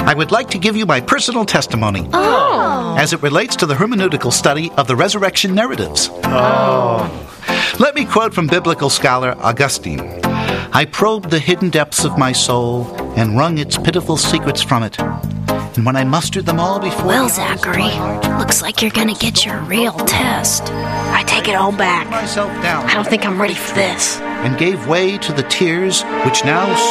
I would like to give you my personal testimony as it relates to the hermeneutical study of the resurrection narratives. Let me quote from biblical scholar Augustine. I probed the hidden depths of my soul and wrung its pitiful secrets from it. And when I mustered them all before... Well, Zachary, looks like you're gonna get your real test. I take it all back. myself down I don't think I'm ready for this. and gave way to the tears which now